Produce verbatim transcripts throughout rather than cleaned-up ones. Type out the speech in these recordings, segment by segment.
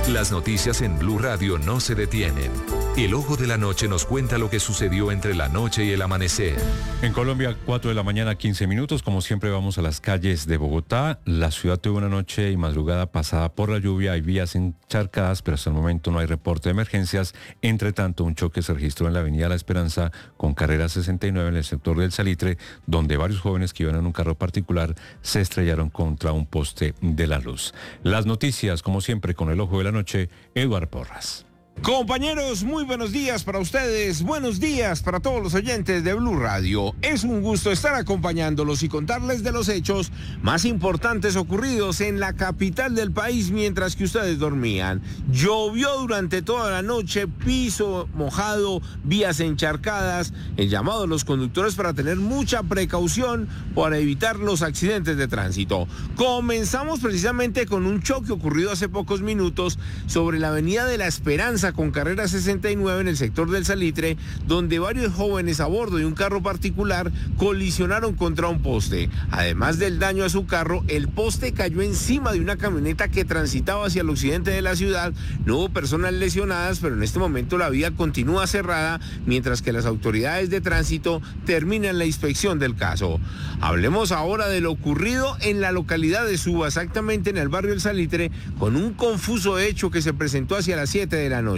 Las noticias en Blue Radio no se detienen. El Ojo de la Noche nos cuenta lo que sucedió entre la noche y el amanecer. En Colombia, cuatro de la mañana, quince minutos. Como siempre, vamos a las calles de Bogotá. La ciudad tuvo una noche y madrugada pasada por la lluvia. Hay vías encharcadas, pero hasta el momento no hay reporte de emergencias. Entre tanto, un choque se registró en la avenida La Esperanza con carrera sesenta y nueve en el sector del Salitre, donde varios jóvenes que iban en un carro particular se estrellaron contra un poste de la luz. Las noticias, como siempre, con el Ojo de la Noche, Eduardo Porras. Compañeros, muy buenos días para ustedes, buenos días para todos los oyentes de Blue Radio. Es un gusto estar acompañándolos y contarles de los hechos más importantes ocurridos en la capital del país mientras que ustedes dormían. Llovió durante toda la noche, piso mojado, vías encharcadas, el llamado a los conductores para tener mucha precaución para evitar los accidentes de tránsito. Comenzamos precisamente con un choque ocurrido hace pocos minutos sobre la avenida de La Esperanza con carrera sesenta y nueve en el sector del Salitre, donde varios jóvenes a bordo de un carro particular colisionaron contra un poste. Además del daño a su carro, el poste cayó encima de una camioneta que transitaba hacia el occidente de la ciudad. No hubo personas lesionadas, pero en este momento la vía continúa cerrada mientras que las autoridades de tránsito terminan la inspección del caso. Hablemos ahora de lo ocurrido en la localidad de Suba, exactamente en el barrio del Salitre, con un confuso hecho que se presentó hacia las siete de la noche.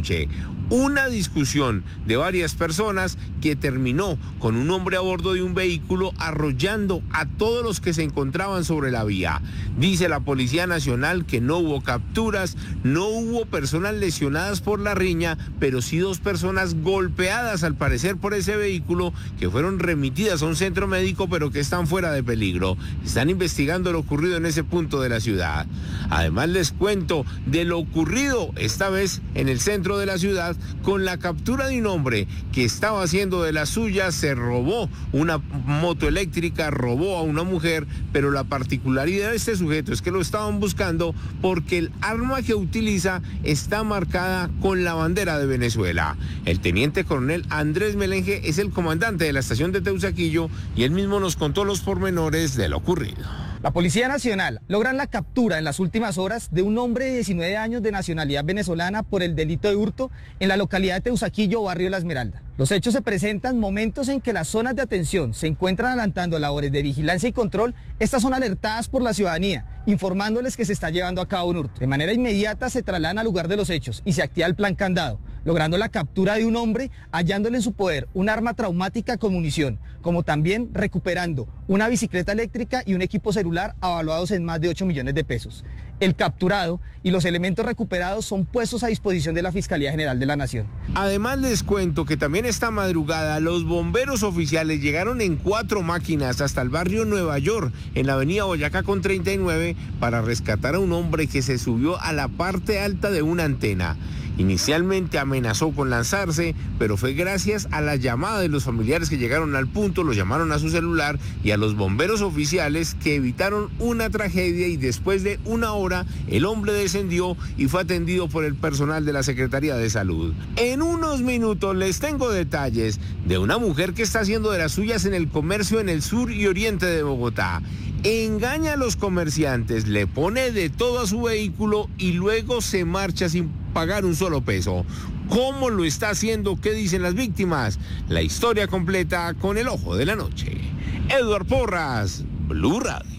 Una discusión de varias personas que terminó con un hombre a bordo de un vehículo arrollando a todos los que se encontraban sobre la vía. Dice la Policía Nacional que no hubo capturas, no hubo personas lesionadas por la riña, pero sí dos personas golpeadas al parecer por ese vehículo que fueron remitidas a un centro médico pero que están fuera de peligro. Están investigando lo ocurrido en ese punto de la ciudad. Además les cuento de lo ocurrido esta vez en el centro de la ciudad con la captura de un hombre que estaba haciendo de las suyas. Se robó una moto eléctrica, robó a una mujer, pero la particularidad de este sujeto es que lo estaban buscando porque el arma que utiliza está marcada con la bandera de Venezuela. El teniente coronel Andrés Melenge es el comandante de la estación de Teusaquillo y él mismo nos contó los pormenores de lo ocurrido. La Policía Nacional logra la captura en las últimas horas de un hombre de diecinueve años de nacionalidad venezolana por el delito de hurto en la localidad de Teusaquillo, barrio La Esmeralda. Los hechos se presentan momentos en que las zonas de atención se encuentran adelantando labores de vigilancia y control. Estas son alertadas por la ciudadanía, informándoles que se está llevando a cabo un hurto. De manera inmediata se trasladan al lugar de los hechos y se activa el plan candado, logrando la captura de un hombre, hallándole en su poder un arma traumática con munición, como también recuperando una bicicleta eléctrica y un equipo celular avaluados en más de ocho millones de pesos. El capturado y los elementos recuperados son puestos a disposición de la Fiscalía General de la Nación. Además les cuento que también esta madrugada los bomberos oficiales llegaron en cuatro máquinas hasta el barrio Nueva York, en la avenida Boyacá con treinta y nueve, para rescatar a un hombre que se subió a la parte alta de una antena. Inicialmente amenazó con lanzarse, pero fue gracias a la llamada de los familiares que llegaron al punto, lo llamaron a su celular y a los bomberos oficiales que evitaron una tragedia, y después de una hora el hombre descendió y fue atendido por el personal de la Secretaría de Salud. En unos minutos les tengo detalles de una mujer que está haciendo de las suyas en el comercio en el sur y oriente de Bogotá. Engaña a los comerciantes, le pone de todo a su vehículo y luego se marcha sin pagar un solo peso. ¿Cómo lo está haciendo? ¿Qué dicen las víctimas? La historia completa con el Ojo de la Noche. Eduardo Porras, Blue Radio.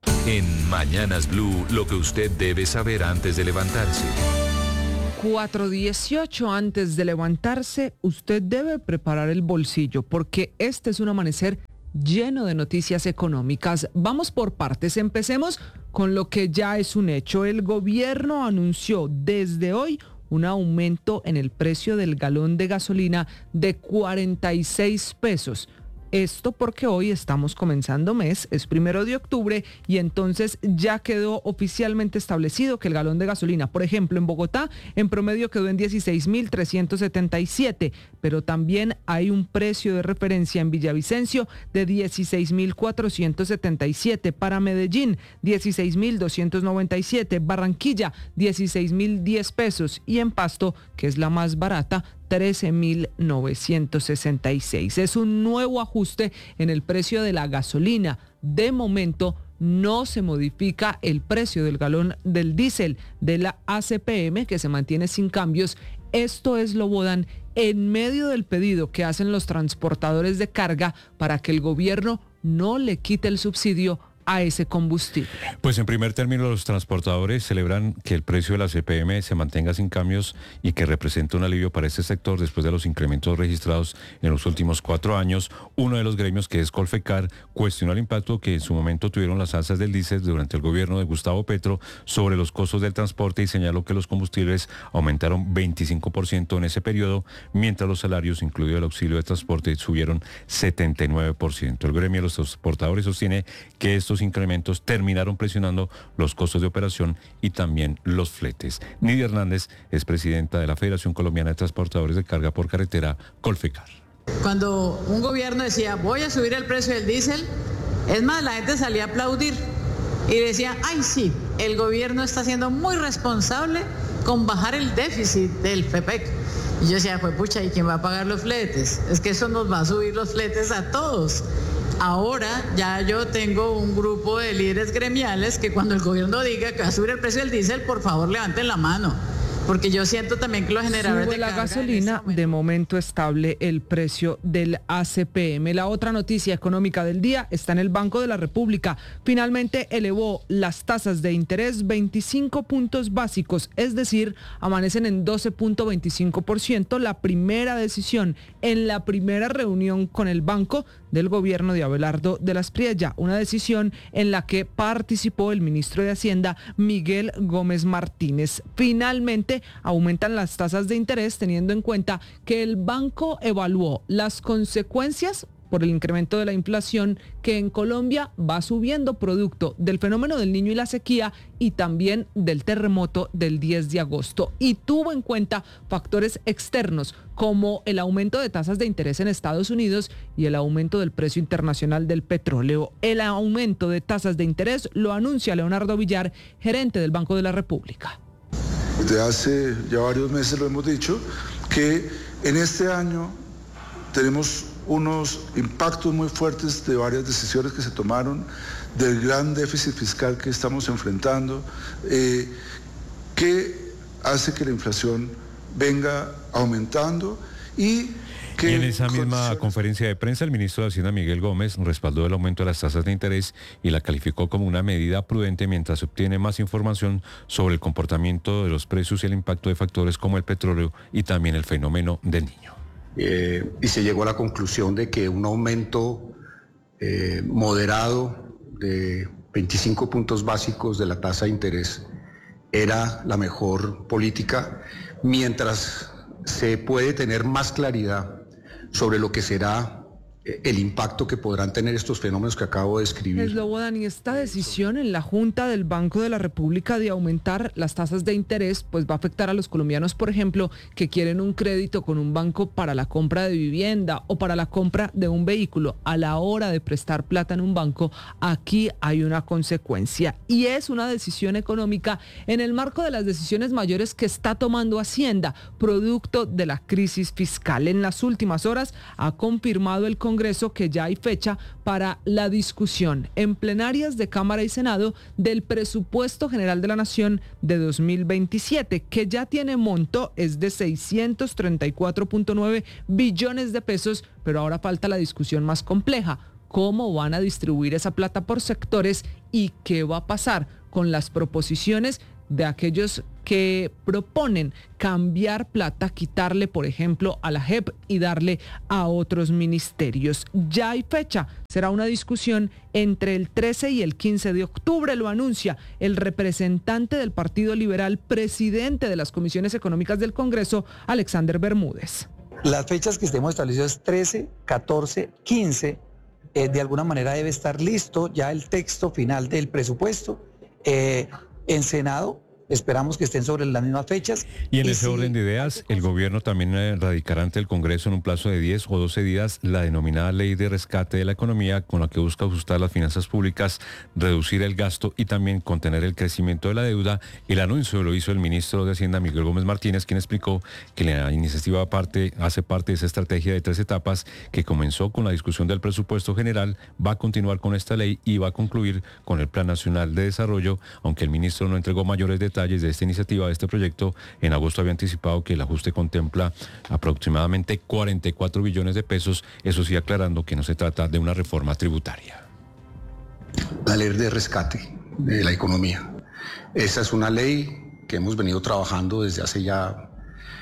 En Mañanas Blue, lo que usted debe saber antes de levantarse. cuatro dieciocho, antes de levantarse, usted debe preparar el bolsillo porque este es un amanecer lleno de noticias económicas. Vamos por partes. Empecemos con lo que ya es un hecho. El gobierno anunció desde hoy un aumento en el precio del galón de gasolina de cuarenta y seis pesos. Esto porque hoy estamos comenzando mes, es primero de octubre, y entonces ya quedó oficialmente establecido que el galón de gasolina, por ejemplo, en Bogotá, en promedio quedó en dieciséis mil trescientos setenta y siete, pero también hay un precio de referencia en Villavicencio de dieciséis mil cuatrocientos setenta y siete, para Medellín dieciséis mil doscientos noventa y siete, Barranquilla dieciséis mil diez pesos y en Pasto, que es la más barata, trece mil novecientos sesenta y seis. Es un nuevo ajuste en el precio de la gasolina. De momento no se modifica el precio del galón del diésel de la A C P M, que se mantiene sin cambios. Esto es, lo votan en medio del pedido que hacen los transportadores de carga para que el gobierno no le quite el subsidio a ese combustible. Pues en primer término, los transportadores celebran que el precio de la C P M se mantenga sin cambios y que representa un alivio para este sector después de los incrementos registrados en los últimos cuatro años. Uno de los gremios, que es Colfecar, cuestionó el impacto que en su momento tuvieron las alzas del diésel durante el gobierno de Gustavo Petro sobre los costos del transporte y señaló que los combustibles aumentaron veinticinco por ciento en ese periodo, mientras los salarios, incluido el auxilio de transporte, subieron setenta y nueve por ciento. El gremio de los transportadores sostiene que estos incrementos terminaron presionando los costos de operación y también los fletes. Nidia Hernández es presidenta de la Federación Colombiana de Transportadores de Carga por Carretera, Colfecar. Cuando un gobierno decía, voy a subir el precio del diésel, es más, la gente salía a aplaudir y decía, ay sí, el gobierno está siendo muy responsable con bajar el déficit del FEPEC. Y yo decía, pues pucha, ¿y quién va a pagar los fletes? Es que eso nos va a subir los fletes a todos. Ahora ya yo tengo un grupo de líderes gremiales que cuando el gobierno diga que va a subir el precio del diésel, por favor levanten la mano. Porque yo siento también que los generadores Sube de la carga gasolina, momento... de momento estable el precio del A C P M. La otra noticia económica del día está en el Banco de la República. Finalmente elevó las tasas de interés veinticinco puntos básicos, es decir, amanecen en doce punto veinticinco por ciento, la primera decisión en la primera reunión con el banco del gobierno de Abelardo de la Espriella, una decisión en la que participó el ministro de Hacienda, Miguel Gómez Martínez. Finalmente aumentan las tasas de interés teniendo en cuenta que el banco evaluó las consecuencias por el incremento de la inflación que en Colombia va subiendo producto del fenómeno del Niño y la sequía y también del terremoto del diez de agosto. Y tuvo en cuenta factores externos como el aumento de tasas de interés en Estados Unidos y el aumento del precio internacional del petróleo. El aumento de tasas de interés lo anuncia Leonardo Villar, gerente del Banco de la República. Desde hace ya varios meses lo hemos dicho, que en este año tenemos unos impactos muy fuertes de varias decisiones que se tomaron, del gran déficit fiscal que estamos enfrentando, eh, que hace que la inflación venga aumentando y Y en esa misma conferencia de prensa, el ministro de Hacienda, Miguel Gómez, respaldó el aumento de las tasas de interés y la calificó como una medida prudente mientras se obtiene más información sobre el comportamiento de los precios y el impacto de factores como el petróleo y también el fenómeno del Niño. Eh, y se llegó a la conclusión de que un aumento eh, moderado de veinticinco puntos básicos de la tasa de interés era la mejor política, mientras se puede tener más claridad sobre lo que será el impacto que podrán tener estos fenómenos que acabo de describir. Eslobodan, y esta decisión en la Junta del Banco de la República de aumentar las tasas de interés, pues va a afectar a los colombianos, por ejemplo, que quieren un crédito con un banco para la compra de vivienda o para la compra de un vehículo. A la hora de prestar plata en un banco, aquí hay una consecuencia y es una decisión económica en el marco de las decisiones mayores que está tomando Hacienda, producto de la crisis fiscal. En las últimas horas ha confirmado el Congreso que ya hay fecha para la discusión en plenarias de Cámara y Senado del presupuesto general de la Nación de dos mil veintisiete, que ya tiene monto, es de seiscientos treinta y cuatro punto nueve billones de pesos, pero ahora falta la discusión más compleja. ¿Cómo van a distribuir esa plata por sectores y qué va a pasar con las proposiciones de aquellos que proponen cambiar plata, quitarle, por ejemplo, a la J E P y darle a otros ministerios? Ya hay fecha, será una discusión entre el trece y el quince de octubre, lo anuncia el representante del Partido Liberal, presidente de las comisiones económicas del Congreso, Alexander Bermúdez. Las fechas que estemos establecidas es trece, catorce, quince, eh, de alguna manera debe estar listo ya el texto final del presupuesto. Eh, en Senado esperamos que estén sobre las mismas fechas. Y en y ese si... orden de ideas, el gobierno también eh, radicará ante el Congreso en un plazo de diez o doce días la denominada Ley de Rescate de la Economía, con la que busca ajustar las finanzas públicas, reducir el gasto y también contener el crecimiento de la deuda. El anuncio lo hizo el ministro de Hacienda, Miguel Gómez Martínez, quien explicó que la iniciativa parte, hace parte de esa estrategia de tres etapas que comenzó con la discusión del presupuesto general, va a continuar con esta ley y va a concluir con el Plan Nacional de Desarrollo, aunque el ministro no entregó mayores detalles de esta iniciativa, de este proyecto. En agosto había anticipado que el ajuste contempla aproximadamente cuarenta y cuatro billones de pesos, eso sí aclarando que no se trata de una reforma tributaria. La ley de rescate de la economía. Esa es una ley que hemos venido trabajando desde hace ya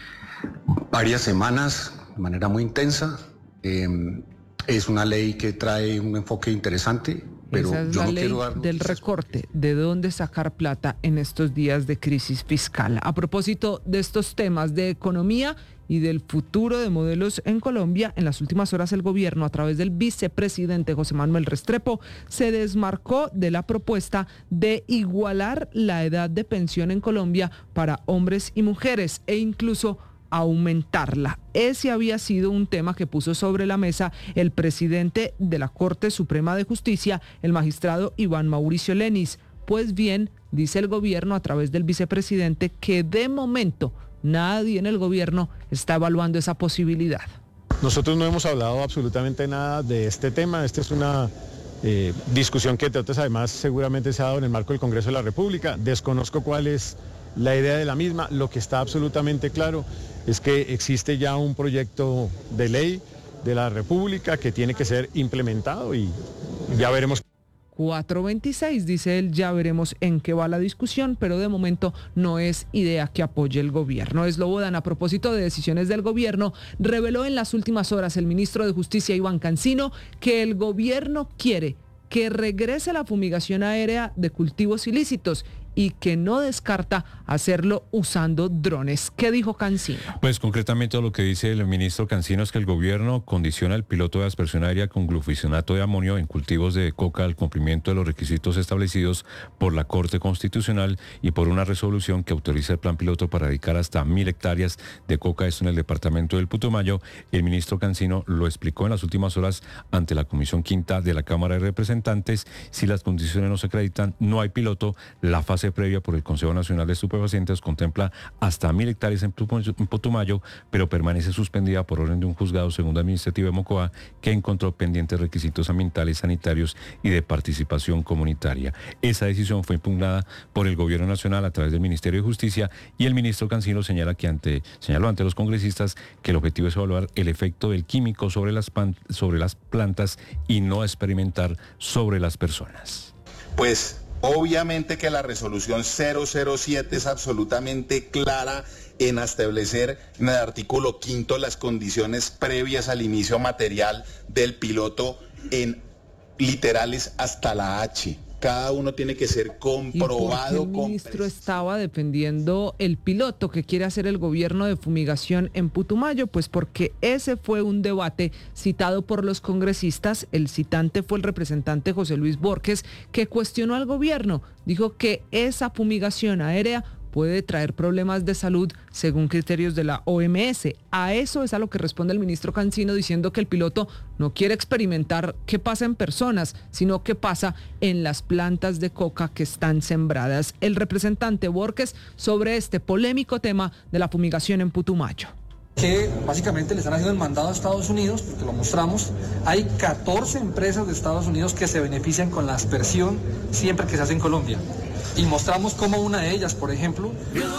varias semanas de manera muy intensa. Eh, es una ley que trae un enfoque interesante. Pero esa es yo la no ley quiero dar del noticias. recorte, de dónde sacar plata en estos días de crisis fiscal. A propósito de estos temas de economía y del futuro de modelos en Colombia, en las últimas horas el gobierno, a través del vicepresidente José Manuel Restrepo, se desmarcó de la propuesta de igualar la edad de pensión en Colombia para hombres y mujeres e incluso aumentarla. Ese había sido un tema que puso sobre la mesa el presidente de la Corte Suprema de Justicia, el magistrado Iván Mauricio Lenis. Pues bien, dice el gobierno a través del vicepresidente que de momento nadie en el gobierno está evaluando esa posibilidad. Nosotros no hemos hablado absolutamente nada de este tema. Esta es una eh, discusión que entre otras además seguramente se ha dado en el marco del Congreso de la República. Desconozco cuál es la idea de la misma. Lo que está absolutamente claro es que existe ya un proyecto de ley de la República que tiene que ser implementado y ya veremos. cuatro veintiséis, dice él, ya veremos en qué va la discusión, pero de momento no es idea que apoye el gobierno. Slobodan, a propósito de decisiones del gobierno, reveló en las últimas horas el ministro de Justicia, Iván Cancino, que el gobierno quiere que regrese la fumigación aérea de cultivos ilícitos y que no descarta hacerlo usando drones. ¿Qué dijo Cancino? Pues concretamente lo que dice el ministro Cancino es que el gobierno condiciona el piloto de aspersión aérea con glufosinato de amonio en cultivos de coca al cumplimiento de los requisitos establecidos por la Corte Constitucional y por una resolución que autoriza el plan piloto para dedicar hasta mil hectáreas de coca, esto en el departamento del Putumayo. El ministro Cancino lo explicó en las últimas horas ante la Comisión Quinta de la Cámara de Representantes. Si las condiciones no se acreditan, no hay piloto. La fase previa por el Consejo Nacional de Estupefacientes contempla hasta mil hectáreas en Putumayo, pero permanece suspendida por orden de un juzgado segundo administrativo de Mocoa que encontró pendientes requisitos ambientales, sanitarios y de participación comunitaria. Esa decisión fue impugnada por el Gobierno Nacional a través del Ministerio de Justicia y el ministro Cancino señala que ante, señaló ante los congresistas que el objetivo es evaluar el efecto del químico sobre las, pan, sobre las plantas y no experimentar sobre las personas. Pues obviamente que la resolución cero cero siete es absolutamente clara en establecer en el artículo quinto las condiciones previas al inicio material del piloto en literales hasta la H. Cada uno tiene que ser comprobado. ¿Y por qué el ministro estaba defendiendo el piloto que quiere hacer el gobierno de fumigación en Putumayo? Pues porque ese fue un debate citado por los congresistas. El citante fue el representante José Luis Borges, que cuestionó al gobierno. Dijo que esa fumigación aérea puede traer problemas de salud según criterios de la O M S. A eso es a lo que responde el ministro Cancino, diciendo que el piloto no quiere experimentar qué pasa en personas, sino qué pasa en las plantas de coca que están sembradas. El representante Borges sobre este polémico tema de la fumigación en Putumayo. Que básicamente le están haciendo el mandado a Estados Unidos, porque lo mostramos. Hay catorce empresas de Estados Unidos que se benefician con la aspersión siempre que se hace en Colombia. Y mostramos cómo una de ellas, por ejemplo...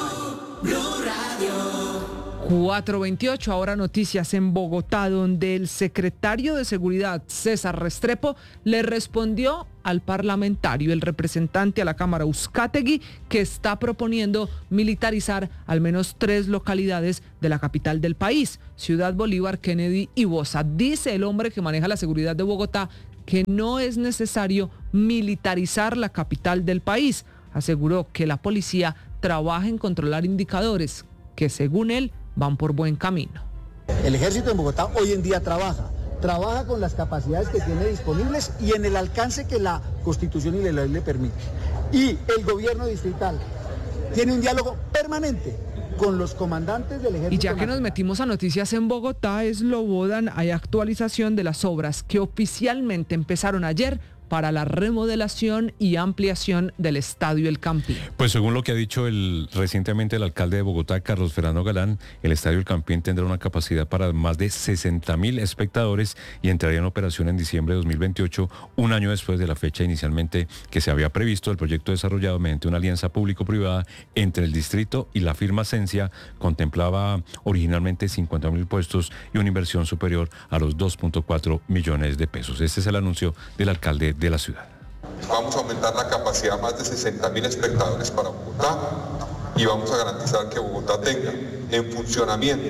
cuatro veintiocho, ahora noticias en Bogotá, donde el secretario de Seguridad, César Restrepo, le respondió al parlamentario, el representante a la Cámara Uzcategui, que está proponiendo militarizar al menos tres localidades de la capital del país, Ciudad Bolívar, Kennedy y Bosa. Dice el hombre que maneja la seguridad de Bogotá que no es necesario militarizar la capital del país. Aseguró que la policía trabaja en controlar indicadores que, según él, van por buen camino. El ejército en Bogotá hoy en día trabaja, trabaja con las capacidades que tiene disponibles y en el alcance que la Constitución y la ley le permite. Y el gobierno distrital tiene un diálogo permanente con los comandantes del Ejército Y ya que Nacional. nos metimos a noticias en Bogotá, Slobodan, hay actualización de las obras que oficialmente empezaron ayer para la remodelación y ampliación del Estadio El Campín. Pues según lo que ha dicho el, recientemente el alcalde de Bogotá, Carlos Fernando Galán, el Estadio El Campín tendrá una capacidad para más de sesenta mil espectadores y entraría en operación en diciembre de dos mil veintiocho, un año después de la fecha inicialmente que se había previsto. El proyecto desarrollado mediante una alianza público-privada entre el distrito y la firma Sensia contemplaba originalmente cincuenta mil puestos y una inversión superior a los dos punto cuatro millones de pesos. Este es el anuncio del alcalde de la ciudad. Vamos a aumentar la capacidad a más de sesenta mil espectadores para Bogotá y vamos a garantizar que Bogotá tenga en funcionamiento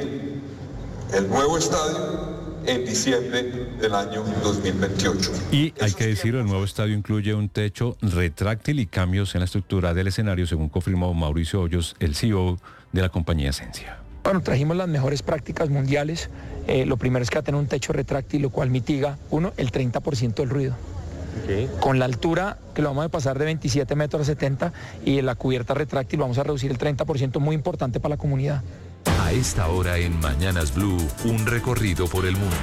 el nuevo estadio en diciembre del año dos mil veintiocho. Y hay que decirlo, el nuevo estadio incluye un techo retráctil y cambios en la estructura del escenario, según confirmó Mauricio Hoyos, el C E O de la compañía Sensia. Bueno, trajimos las mejores prácticas mundiales. Eh, lo primero es que va a tener un techo retráctil, lo cual mitiga, uno, el treinta por ciento del ruido. Okay. Con la altura que lo vamos a pasar de veintisiete metros a setenta y la cubierta retráctil vamos a reducir el treinta por ciento, muy importante para la comunidad. A esta hora en Mañanas Blue, un recorrido por el mundo.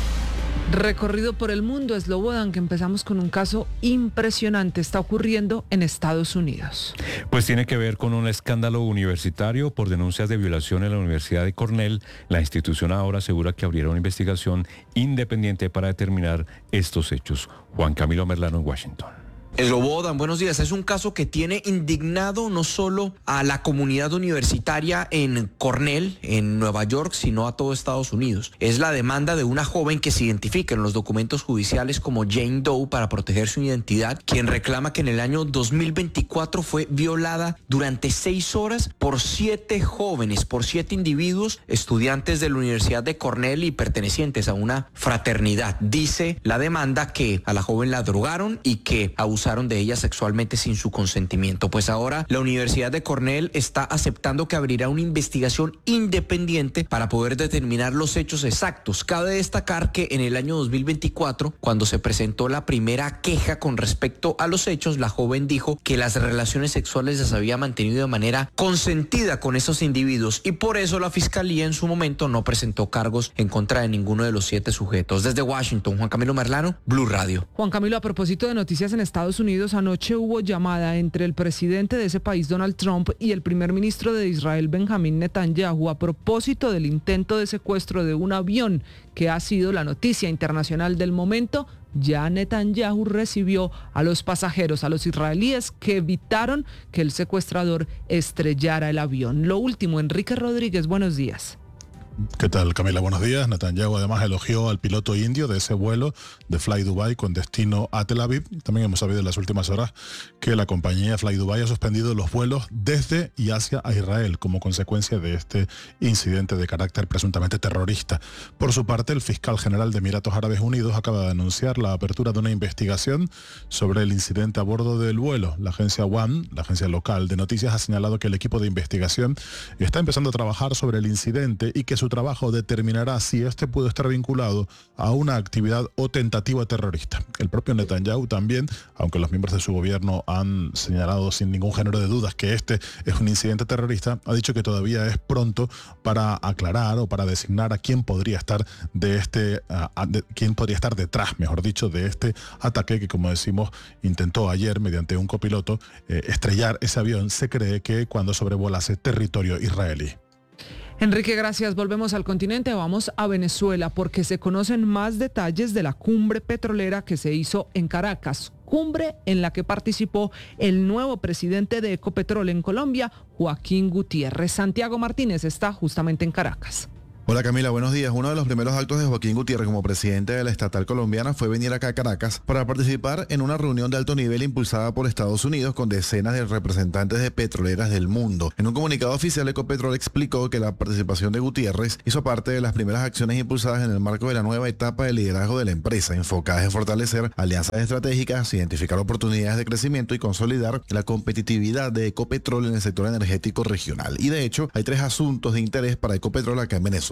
Recorrido por el mundo, Slobodan, que empezamos con un caso impresionante, está ocurriendo en Estados Unidos. Pues tiene que ver con un escándalo universitario por denuncias de violación en la Universidad de Cornell. La institución ahora asegura que abrirá una investigación independiente para determinar estos hechos. Juan Camilo Merlano en Washington. Slobodan, buenos días. Es un caso que tiene indignado no solo a la comunidad universitaria en Cornell, en Nueva York, sino a todo Estados Unidos. Es la demanda de una joven que se identifica en los documentos judiciales como Jane Doe para proteger su identidad, quien reclama que en el año dos mil veinticuatro fue violada durante seis horas por siete jóvenes, por siete individuos, estudiantes de la Universidad de Cornell y pertenecientes a una fraternidad. Dice la demanda que a la joven la drogaron y que abusaron de ella sexualmente sin su consentimiento. Pues ahora la Universidad de Cornell está aceptando que abrirá una investigación independiente para poder determinar los hechos exactos. Cabe destacar que en el año dos mil veinticuatro, cuando se presentó la primera queja con respecto a los hechos, la joven dijo que las relaciones sexuales las había mantenido de manera consentida con esos individuos y por eso la fiscalía en su momento no presentó cargos en contra de ninguno de los siete sujetos. Desde Washington, Juan Camilo Merlano, Blue Radio. Juan Camilo, a propósito de noticias en Estados Unidos, anoche hubo llamada entre el presidente de ese país, Donald Trump, y el primer ministro de Israel, Benjamín Netanyahu, a propósito del intento de secuestro de un avión que ha sido la noticia internacional del momento. Ya Netanyahu recibió a los pasajeros, a los israelíes que evitaron que el secuestrador estrellara el avión. Lo último, Enrique Rodríguez, buenos días. ¿Qué tal, Camila? Buenos días. Netanyahu además elogió al piloto indio de ese vuelo de Fly Dubai con destino a Tel Aviv. También hemos sabido en las últimas horas que la compañía Fly Dubai ha suspendido los vuelos desde y hacia Israel como consecuencia de este incidente de carácter presuntamente terrorista. Por su parte, el fiscal general de Emiratos Árabes Unidos acaba de anunciar la apertura de una investigación sobre el incidente a bordo del vuelo. La agencia One, la agencia local de noticias, ha señalado que el equipo de investigación está empezando a trabajar sobre el incidente y que su trabajo determinará si este pudo estar vinculado a una actividad o tentativa terrorista. El propio Netanyahu también, aunque los miembros de su gobierno han señalado sin ningún género de dudas que este es un incidente terrorista, ha dicho que todavía es pronto para aclarar o para designar a quién podría estar de este, a, a, de, quién podría estar detrás, mejor dicho, de este ataque que, como decimos, intentó ayer mediante un copiloto eh, estrellar ese avión. Se cree que cuando sobrevolase territorio israelí. Enrique, gracias. Volvemos al continente, vamos a Venezuela porque se conocen más detalles de la cumbre petrolera que se hizo en Caracas. Cumbre en la que participó el nuevo presidente de Ecopetrol en Colombia, Joaquín Gutiérrez. Santiago Martínez está justamente en Caracas. Hola Camila, buenos días. Uno de los primeros actos de Joaquín Gutiérrez como presidente de la estatal colombiana fue venir acá a Caracas para participar en una reunión de alto nivel impulsada por Estados Unidos con decenas de representantes de petroleras del mundo. En un comunicado oficial, Ecopetrol explicó que la participación de Gutiérrez hizo parte de las primeras acciones impulsadas en el marco de la nueva etapa de liderazgo de la empresa, enfocadas en fortalecer alianzas estratégicas, identificar oportunidades de crecimiento y consolidar la competitividad de Ecopetrol en el sector energético regional. Y de hecho, hay tres asuntos de interés para Ecopetrol acá en Venezuela.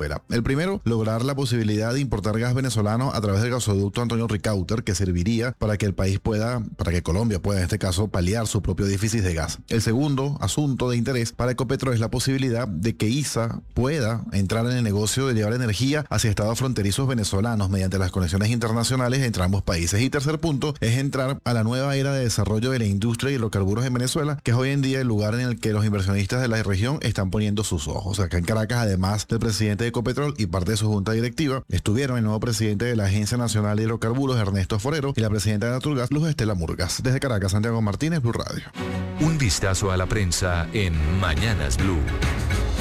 Venezuela. El primero, lograr la posibilidad de importar gas venezolano a través del gasoducto Antonio Ricauter, que serviría para que el país pueda, para que Colombia pueda en este caso paliar su propio déficit de gas. El segundo asunto de interés para Ecopetrol es la posibilidad de que I S A pueda entrar en el negocio de llevar energía hacia estados fronterizos venezolanos mediante las conexiones internacionales entre ambos países. Y tercer punto es entrar a la nueva era de desarrollo de la industria y hidrocarburos en Venezuela, que es hoy en día el lugar en el que los inversionistas de la región están poniendo sus ojos. Acá en Caracas, además del presidente de Ecopetrol y parte de su junta directiva, estuvieron el nuevo presidente de la Agencia Nacional de Hidrocarburos, Ernesto Forero, y la presidenta de Naturgas, Luz Estela Murgas. Desde Caracas, Santiago Martínez, Blue Radio. Un vistazo a la prensa en Mañanas Blue.